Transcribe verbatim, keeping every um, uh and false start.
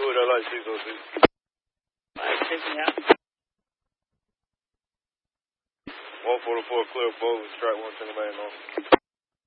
with that light six oh six. Light six now. one forty-four clear, both, strike one, ten man off.